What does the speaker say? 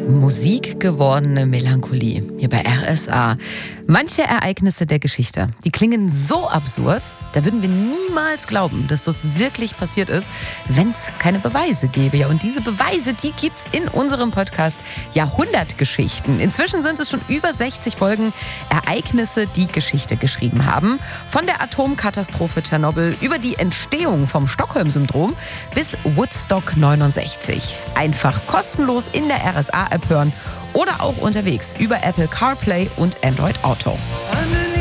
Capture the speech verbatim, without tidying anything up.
Musik gewordene Melancholie hier bei R S A. Manche Ereignisse der Geschichte, die klingen so absurd, da würden wir niemals glauben, dass das wirklich passiert ist, wenn es keine Beweise gäbe. Ja, und diese Beweise, die gibt's in unserem Podcast Jahrhundertgeschichten. Inzwischen sind es schon über sechzig Folgen Ereignisse, die Geschichte geschrieben haben. Von der Atomkatastrophe Tschernobyl über die Entstehung vom Stockholm-Syndrom bis Woodstock neunundsechzig. Einfach kostenlos in der R S A-App hören oder auch unterwegs über Apple CarPlay und Android Auto.